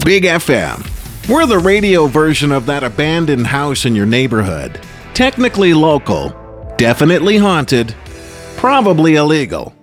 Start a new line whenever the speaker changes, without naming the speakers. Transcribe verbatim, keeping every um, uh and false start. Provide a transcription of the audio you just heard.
Big F M. We're the radio version of that abandoned house in your neighborhood. Technically local, definitely haunted, probably illegal.